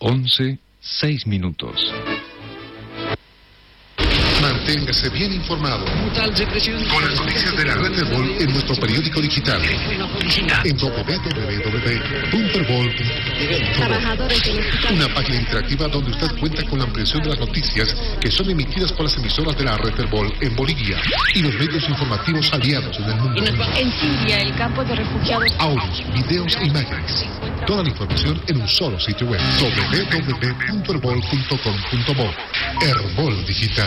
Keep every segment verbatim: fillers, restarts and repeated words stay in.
once, seis minutos. Manténgase bien informado con las noticias de la Red Herbol en nuestro periódico digital en doble u doble u doble u punto herbol punto com. Una página interactiva donde usted cuenta con la ampliación de las noticias que son emitidas por las emisoras de la Red Herbol en Bolivia y los medios informativos aliados en el mundo. En Siria, el campo de refugiados. Audios, videos e imágenes. Toda la información en un solo sitio web. doble u doble u doble u punto herbol punto com punto bo. Herbol Digital.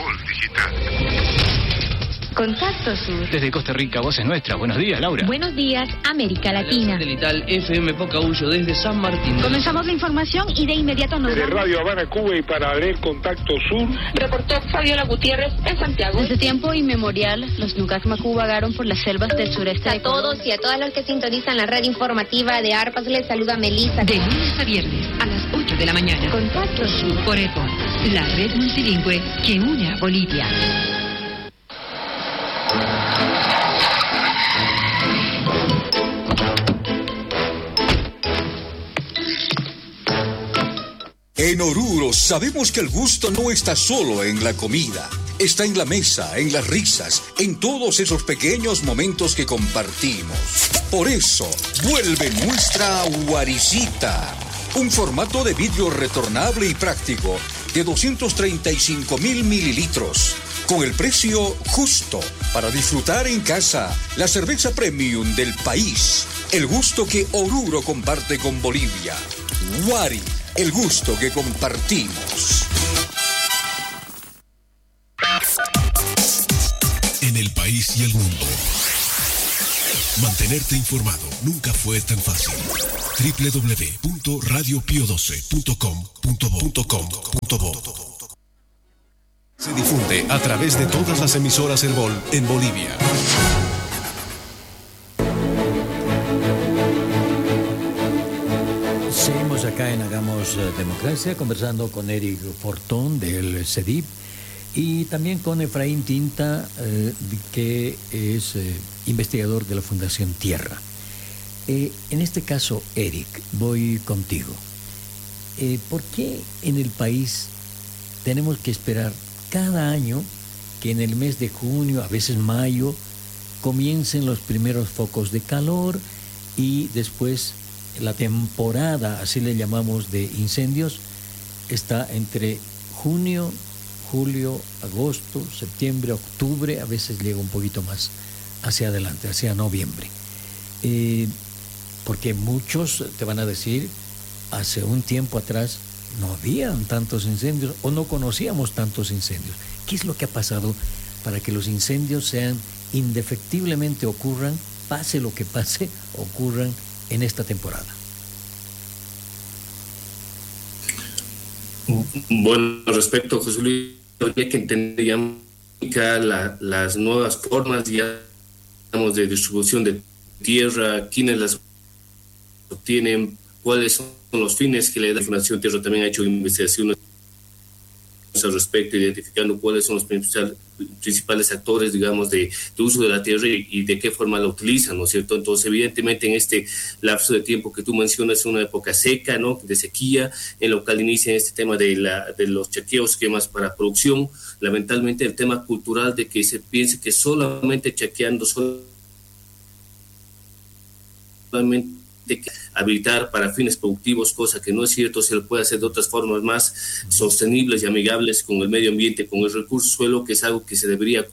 Contacto Sur. Desde Costa Rica, voz es nuestra. Buenos días, Laura. Buenos días, América Latina. Satelital F M Pocahuyo desde San Martín. Comenzamos la información y de inmediato nos Desde Radio Habana, Cuba y para leer Contacto Sur. Reportó Fabiola Gutiérrez en Santiago. Desde tiempo inmemorial, los Nucacmacú vagaron por las selvas del sureste a de todos y a todas los que sintonizan la red informativa de ARPAS, les saluda Melissa. De lunes a viernes a las ocho de la mañana. Contacto Sur. Por ECO, la red multilingüe que une a Bolivia. En Oruro sabemos que el gusto no está solo en la comida, está en la mesa, en las risas, en todos esos pequeños momentos que compartimos. Por eso, vuelve nuestra Guaricita, un formato de vidrio retornable y práctico de doscientos treinta y cinco mil mililitros, con el precio justo para disfrutar en casa la cerveza premium del país, el gusto que Oruro comparte con Bolivia. Guari, el gusto que compartimos. En el país y el mundo, mantenerte informado nunca fue tan fácil. doble u doble u doble u punto radio pio doce punto com punto bo Se difunde a través de todas las emisoras Herbol en Bolivia. Seguimos acá en Hagamos Democracia, conversando con Eric Fortón del CEDIP y también con Efraín Tinta, eh, que es eh, investigador de la Fundación Tierra. Eh, en este caso, Eric, voy contigo. Eh, ¿Por qué en el país tenemos que esperar cada año que en el mes de junio, a veces mayo, comiencen los primeros focos de calor y después la temporada, así le llamamos, de incendios, está entre junio, julio, agosto, septiembre, octubre, a veces llega un poquito más hacia adelante, hacia noviembre? Eh, porque muchos te van a decir, hace un tiempo atrás no habían tantos incendios o no conocíamos tantos incendios. ¿Qué es lo que ha pasado para que los incendios sean indefectiblemente ocurran, pase lo que pase, ocurran en esta temporada? Bueno, respecto a José Luis, habría que entender ya la, las nuevas formas ya, digamos, de distribución de tierra, quiénes las obtienen, cuáles son los fines que le da la Fundación Tierra. También ha hecho investigaciones al respecto, identificando cuáles son los principal, principales actores, digamos, de, de uso de la tierra y, y de qué forma la utilizan, ¿no es cierto? Entonces, evidentemente, en este lapso de tiempo que tú mencionas, es una época seca, ¿no?, de sequía, en lo cual inicia este tema de, la, de los chequeos, esquemas para producción. Lamentablemente, el tema cultural de que se piense que solamente chequeando, solamente habilitar para fines productivos, cosa que no es cierto, se lo puede hacer de otras formas más sostenibles y amigables con el medio ambiente, con el recurso suelo, que es algo que se debería.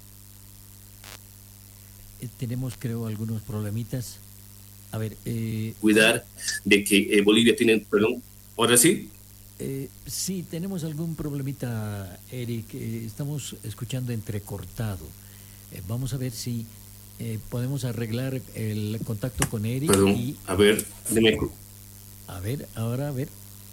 Tenemos, creo, algunos problemitas. A ver, eh... cuidar de que eh, Bolivia tiene, perdón, ¿ahora sí? Eh, sí, tenemos algún problemita, Eric, eh, estamos escuchando entrecortado. Eh, vamos a ver si Eh, podemos arreglar el contacto con Eric. Perdón, y... a ver, dime. A ver, ahora a ver.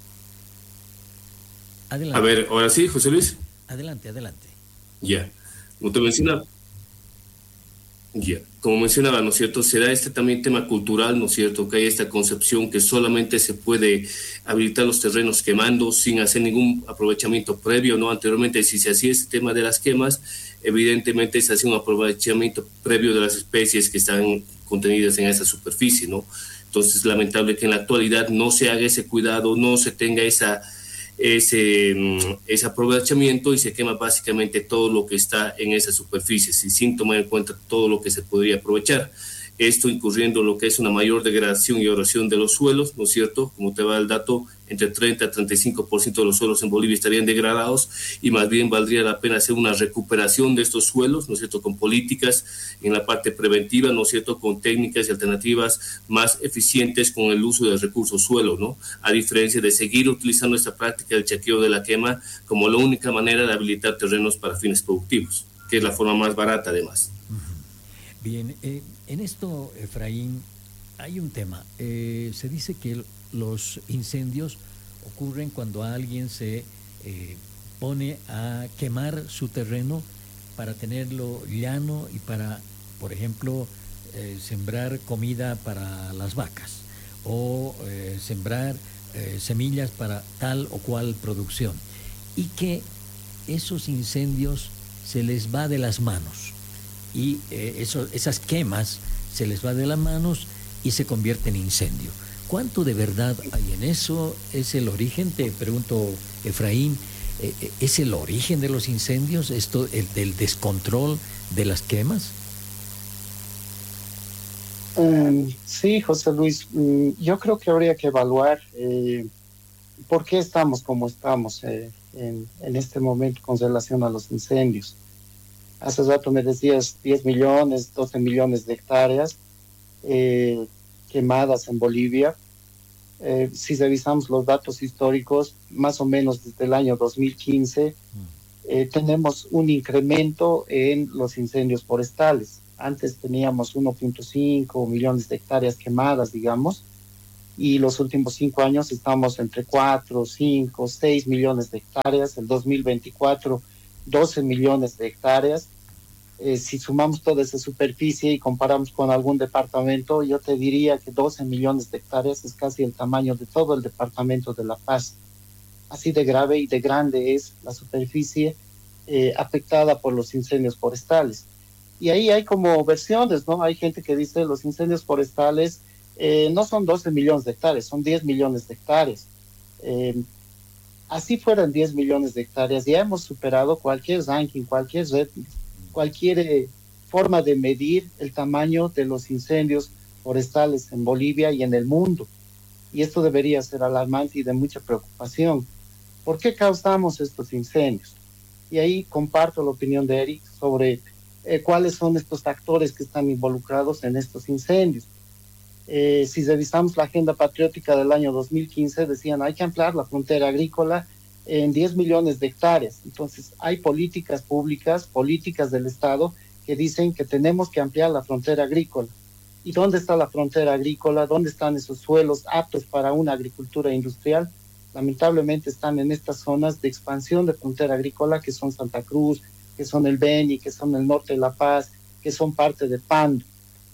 Adelante. A ver, ahora sí, José Luis. Adelante, adelante. Ya, como te mencionaba, ya, como mencionaba, ¿no es cierto? Será este también tema cultural, ¿no es cierto? Que hay esta concepción que solamente se puede habilitar los terrenos quemando sin hacer ningún aprovechamiento previo, ¿no? Anteriormente, si se hacía este tema de las quemas, evidentemente se hace un aprovechamiento previo de las especies que están contenidas en esa superficie, ¿no? Entonces, lamentable que en la actualidad no se haga ese cuidado, no se tenga esa, ese, ese aprovechamiento y se quema básicamente todo lo que está en esa superficie, sin tomar en cuenta todo lo que se podría aprovechar. Esto incurriendo en lo que es una mayor degradación y erosión de los suelos, ¿no es cierto? Como te va el dato, entre treinta a treinta y cinco por ciento de los suelos en Bolivia estarían degradados y más bien valdría la pena hacer una recuperación de estos suelos, ¿no es cierto?, con políticas en la parte preventiva, ¿no es cierto?, con técnicas y alternativas más eficientes con el uso del recurso suelo, ¿no? A diferencia de seguir utilizando esta práctica del chequeo de la quema como la única manera de habilitar terrenos para fines productivos, que es la forma más barata además. Bien, eh, en esto, Efraín, hay un tema. Eh, se dice que los incendios ocurren cuando alguien se eh, pone a quemar su terreno para tenerlo llano y para, por ejemplo, eh, sembrar comida para las vacas o eh, sembrar eh, semillas para tal o cual producción, y que esos incendios se les va de las manos y eh, eso, esas quemas se les va de las manos y se convierte en incendio. ¿Cuánto de verdad hay en eso? ¿Es el origen? Te pregunto, Efraín, eh, ¿es el origen de los incendios, esto, el del descontrol de las quemas? Um, sí, José Luis, um, yo creo que habría que evaluar eh, por qué estamos como estamos eh, en, en este momento con relación a los incendios. Hace rato me decías diez millones, doce millones de hectáreas eh, quemadas en Bolivia. Eh, si revisamos los datos históricos, más o menos desde el año dos mil quince, eh, tenemos un incremento en los incendios forestales. Antes teníamos uno punto cinco millones de hectáreas quemadas, digamos, y los últimos cinco años estamos entre cuatro, cinco, seis millones de hectáreas. El dos mil veinticuatro, doce millones de hectáreas. Eh, si sumamos toda esa superficie y comparamos con algún departamento, yo te diría que doce millones de hectáreas es casi el tamaño de todo el departamento de La Paz. Así de grave y de grande es la superficie eh, afectada por los incendios forestales. Y ahí hay como versiones, ¿no? Hay gente que dice los incendios forestales eh, no son doce millones de hectáreas, son diez millones de hectáreas. Eh, así fueran diez millones de hectáreas, ya hemos superado cualquier ranking, cualquier red, cualquier eh, forma de medir el tamaño de los incendios forestales en Bolivia y en el mundo. Y esto debería ser alarmante y de mucha preocupación. ¿Por qué causamos estos incendios? Y ahí comparto la opinión de Eric sobre eh, cuáles son estos actores que están involucrados en estos incendios. Eh, si revisamos la agenda patriótica del año dos mil quince, decían hay que ampliar la frontera agrícola en diez millones de hectáreas. Entonces hay políticas públicas, políticas del Estado que dicen que tenemos que ampliar la frontera agrícola. ¿Y dónde está la frontera agrícola? ¿Dónde están esos suelos aptos para una agricultura industrial? Lamentablemente están en estas zonas de expansión de frontera agrícola que son Santa Cruz, que son el Beni, que son el norte de La Paz, que son parte de Pando.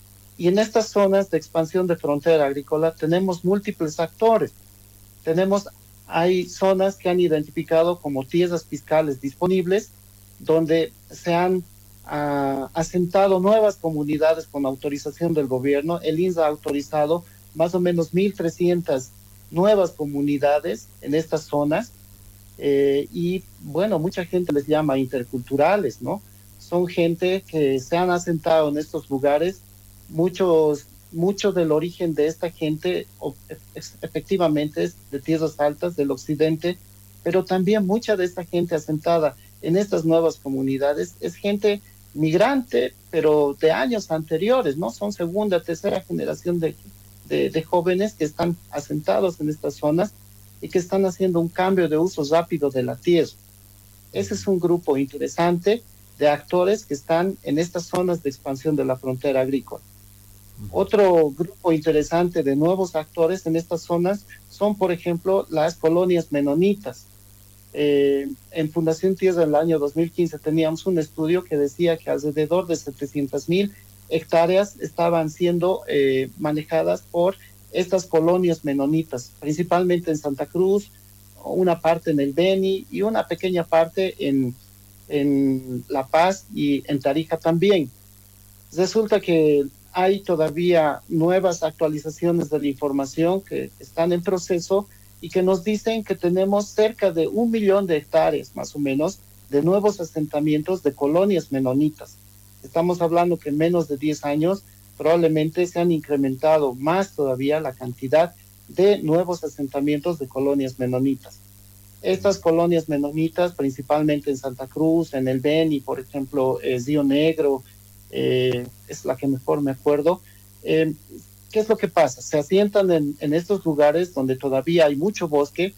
Y en estas zonas de expansión de frontera agrícola tenemos múltiples actores. Tenemos Hay zonas que han identificado como tierras fiscales disponibles, donde se han uh, asentado nuevas comunidades con autorización del gobierno. El I N S S ha autorizado más o menos mil trescientas nuevas comunidades en estas zonas. Eh, y bueno, mucha gente les llama interculturales, ¿no? Son gente que se han asentado en estos lugares. Muchos Mucho del origen de esta gente efectivamente es de tierras altas del occidente, pero también mucha de esta gente asentada en estas nuevas comunidades es gente migrante, pero de años anteriores, ¿no? Son segunda, tercera generación de, de, de jóvenes que están asentados en estas zonas y que están haciendo un cambio de uso rápido de la tierra. Ese es un grupo interesante de actores que están en estas zonas de expansión de la frontera agrícola. Otro grupo interesante de nuevos actores en estas zonas son, por ejemplo, las colonias menonitas. Eh, en Fundación Tierra, en el año dos mil quince, teníamos un estudio que decía que alrededor de setecientas mil hectáreas estaban siendo eh, manejadas por estas colonias menonitas, principalmente en Santa Cruz, una parte en el Beni y una pequeña parte en, en La Paz y en Tarija también. Resulta que hay todavía nuevas actualizaciones de la información que están en proceso y que nos dicen que tenemos cerca de un millón de hectáreas, más o menos, de nuevos asentamientos de colonias menonitas. Estamos hablando que en menos de diez años probablemente se han incrementado más todavía la cantidad de nuevos asentamientos de colonias menonitas. Estas colonias menonitas, principalmente en Santa Cruz, en el Beni, por ejemplo, eh, Río Negro, eh, es la que mejor me acuerdo. Eh, ¿Qué es lo que pasa? Se asientan en, en estos lugares donde todavía hay mucho bosque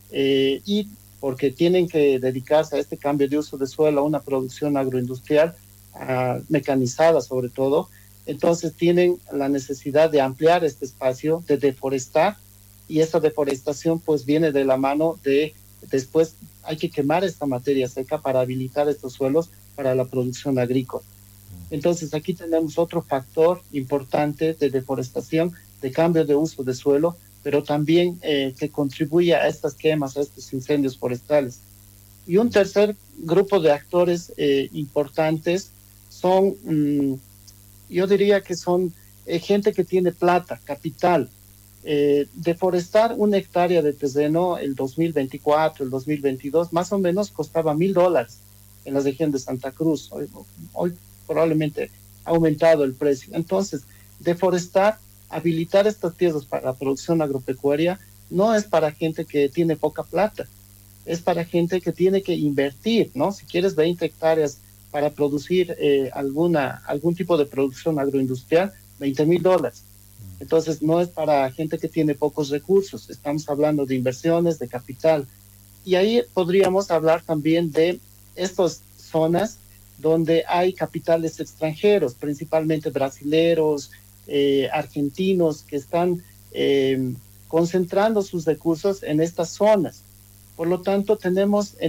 eh, y porque tienen que dedicarse a este cambio de uso de suelo, a una producción agroindustrial uh, mecanizada sobre todo, entonces tienen la necesidad de ampliar este espacio, de deforestar, y esta deforestación pues viene de la mano de, después hay que quemar esta materia seca para habilitar estos suelos para la producción agrícola. Entonces aquí tenemos otro factor importante de deforestación, de cambio de uso de suelo, pero también eh, que contribuye a estas quemas, a estos incendios forestales. Y un tercer grupo de actores eh, importantes son, mmm, yo diría que son eh, gente que tiene plata, capital. Eh, deforestar una hectárea de terreno el dos mil veinticuatro, el dos mil veintidós, más o menos costaba mil dólares en la región de Santa Cruz. Hoy, hoy probablemente ha aumentado el precio. Entonces, deforestar, habilitar estas tierras para la producción agropecuaria no es para gente que tiene poca plata, es para gente que tiene que invertir, ¿no? Si quieres veinte hectáreas para producir eh, alguna, algún tipo de producción agroindustrial, veinte mil dólares. Entonces no es para gente que tiene pocos recursos, estamos hablando de inversiones, de capital. Y ahí podríamos hablar también de estas zonas donde hay capitales extranjeros, principalmente brasileros, eh, argentinos, que están eh, concentrando sus recursos en estas zonas. Por lo tanto, tenemos en